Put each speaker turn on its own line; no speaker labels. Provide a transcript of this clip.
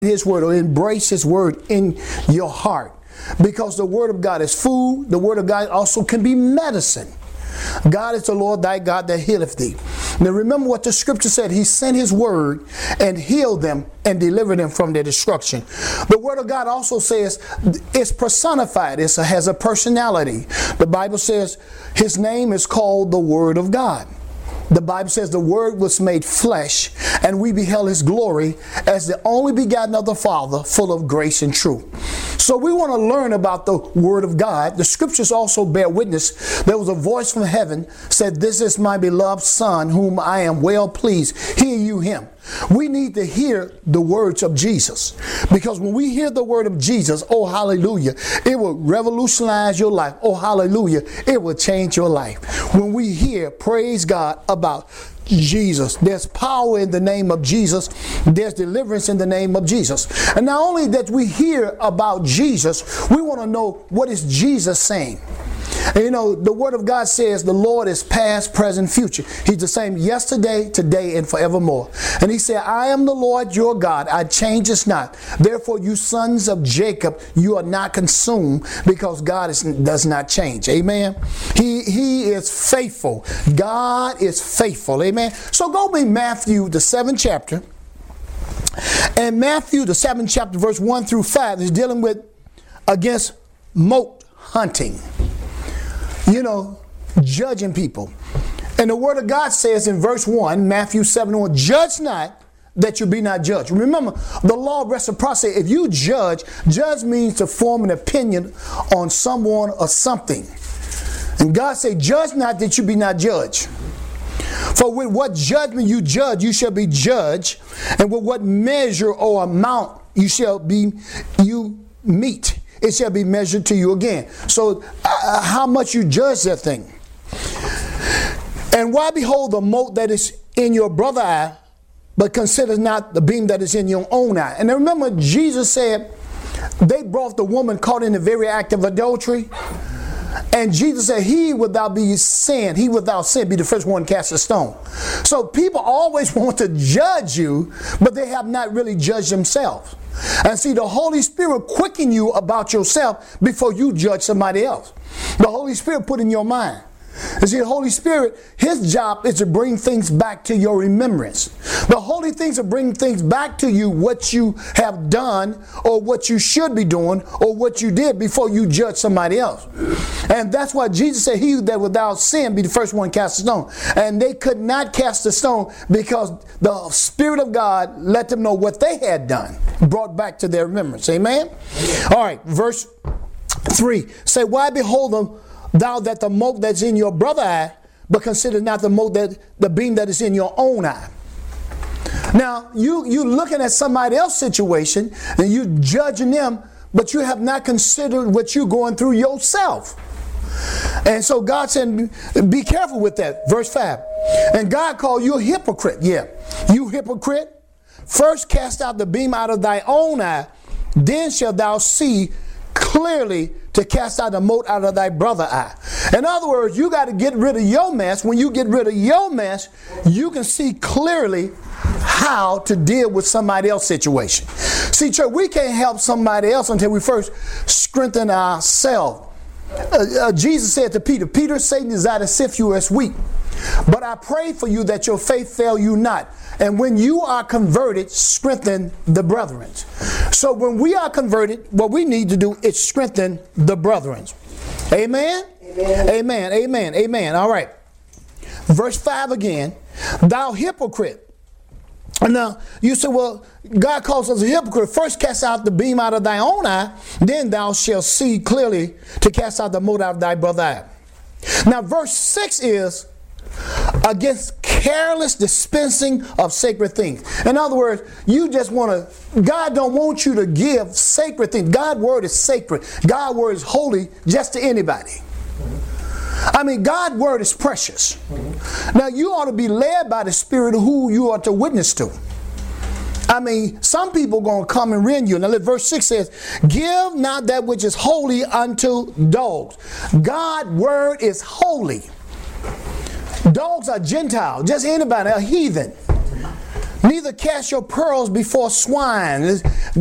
His word or embrace His word in your heart. Because the word of God is food. The word of God also can be medicine. God is the Lord thy God that healeth thee. Now remember what the scripture said. He sent His word and healed them and delivered them from their destruction. The word of God also says it's personified. It has a personality. The Bible says His name is called the Word of God. The Bible says the Word was made flesh, and we beheld His glory as the only begotten of the Father, full of grace and truth. So we want to learn about the Word of God. The scriptures also bear witness. There was a voice from heaven said, "This is my beloved Son, whom I am well pleased. Hear you Him." We need to hear the words of Jesus, because when we hear the word of Jesus, oh hallelujah, it will revolutionize your life. Oh hallelujah, it will change your life. When we hear, praise God, about Jesus, there's power in the name of Jesus. There's deliverance in the name of Jesus. And not only that we hear about Jesus, we want to know, what is Jesus saying? And you know, the word of God says the Lord is past, present, future. He's the same yesterday, today, and forevermore. And He said, "I am the Lord your God. I change us not. Therefore, you sons of Jacob, you are not consumed," because God does not change. Amen. He is faithful. God is faithful. Amen. So go with Matthew, the 7th chapter. And Matthew, the 7th chapter, verse 1 through 5 is dealing with against mote hunting. You know, judging people. And the word of God says in verse 1, Matthew 7:1, "Judge not that you be not judged." Remember, the law of reciprocity. If you judge means to form an opinion on someone or something. And God said, "Judge not that you be not judged. For with what judgment you judge, you shall be judged. And with what measure or amount you meet, it shall be measured to you again." So how much you judge that thing. "And why behold the mote that is in your brother's eye, but consider not the beam that is in your own eye?" And remember, Jesus said they brought the woman caught in the very act of adultery. And Jesus said, he without sin be the first one to cast a stone. So people always want to judge you, but they have not really judged themselves. And see, the Holy Spirit quicken you about yourself before you judge somebody else. The Holy Spirit put in your mind. You see, the Holy Spirit, His job is to bring things back to your remembrance. The Holy things are bring things back to you, what you have done or what you should be doing or what you did before you judge somebody else. And that's why Jesus said, "He that without sin be the first one to cast a stone." And they could not cast a stone because the Spirit of God let them know what they had done, brought back to their remembrance. Amen? All right, verse 3. Say, "Why behold thou that the mote that's in your brother's eye, but consider not the beam that is in your own eye." Now, you looking at somebody else's situation and you judging them, but you have not considered what you're going through yourself. And so God said, be careful with that. Verse 5. "And God called you a hypocrite." Yeah. "You hypocrite, first cast out the beam out of thy own eye, then shalt thou see clearly to cast out the mote out of thy brother's eye." In other words, you got to get rid of your mess. When you get rid of your mess, you can see clearly how to deal with somebody else's situation. See, church, we can't help somebody else until we first strengthen ourselves. Jesus said to Peter, "Peter, Satan desire to sift you as wheat. But I pray for you that your faith fail you not. And when you are converted, strengthen the brethren." So when we are converted, what we need to do is strengthen the brethren. Amen? Amen. Amen. Amen. Amen. All right. Verse 5 again. "Thou hypocrite." And now you say, well, God calls us a hypocrite. "First cast out the beam out of thy own eye, then thou shalt see clearly to cast out the mote out of thy brother's eye." Now verse 6 is against careless dispensing of sacred things. In other words, you just want to, God don't want you to give sacred things. God's word is sacred. God's word is holy just to anybody. I mean, God's word is precious. Now, you ought to be led by the Spirit of who you are to witness to. I mean, some people are going to come and rend you. Now, verse 6 says, "Give not that which is holy unto dogs." God's word is holy. Dogs are Gentiles, just anybody, a heathen. Neither cast your pearls before swine.